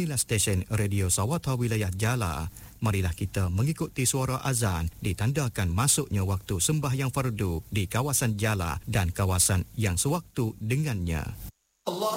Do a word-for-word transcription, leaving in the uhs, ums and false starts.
inilah stesen Radio Sawata Wilayah Jala. Marilah kita mengikuti suara azan ditandakan masuknya waktu sembahyang fardu di kawasan Jala dan kawasan yang sewaktu dengannya. Allah